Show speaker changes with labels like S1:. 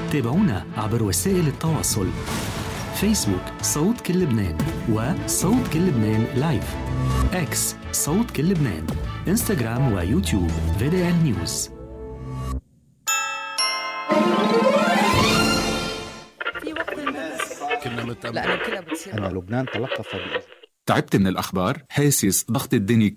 S1: تابعونا عبر وسائل التواصل فيسبوك صوت كل لبنان وصوت كل لبنان لايف، اكس صوت كل لبنان، انستغرام ويوتيوب VDN نيوز.
S2: أنا لبنان تلقف
S3: تعبت من الأخبار؟ حاسس ضغط الدنيا